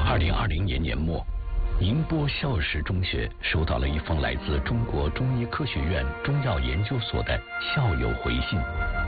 2020年年末，宁波孝实中学收到了一封来自中国中医科学院中药研究所的校友回信。